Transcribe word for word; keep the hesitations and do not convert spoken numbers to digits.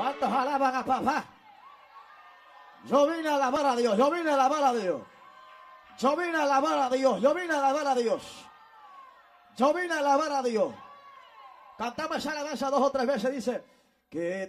¿Cuántos alaban a papá? Yo vine a alabar a Dios, yo vine a alabar a Dios. Yo vine a alabar a Dios, yo vine a alabar a Dios. Yo vine a alabar a Dios. Cantamos esa alabanza dos o tres veces, dice, que